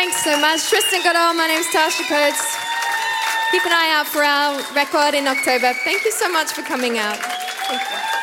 Thanks so much. Tristan Goodall, my name's Tasha Coates. Keep an eye out for our record in October. Thank you so much for coming out. Thank you.